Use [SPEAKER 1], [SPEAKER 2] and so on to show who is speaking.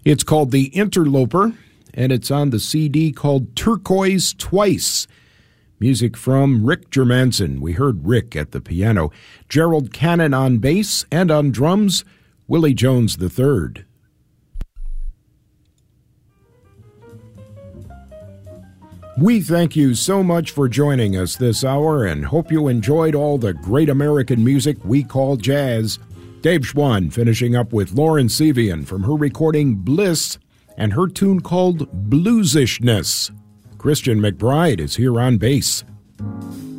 [SPEAKER 1] It's called The Interloper, and it's on the CD called Turquoise Twice. Music from Rick Germanson. We heard Rick at the piano, Gerald Cannon on bass, and on drums, Willie Jones III. We thank you so much for joining us this hour and hope you enjoyed all the great American music we call jazz. Dave Schwann finishing up with Lauren Sevian from her recording Bliss and her tune called Bluesishness. Christian McBride is here on bass.